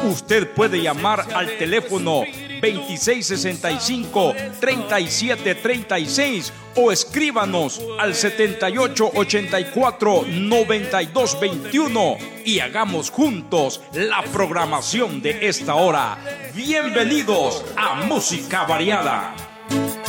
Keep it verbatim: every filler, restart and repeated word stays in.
Usted puede llamar al teléfono veintiséis sesenta y cinco, treinta y siete treinta y seis o escríbanos al setenta y ocho ochenta y cuatro, noventa y dos veintiuno y hagamos juntos la programación de esta hora. Bienvenidos a Música Variada.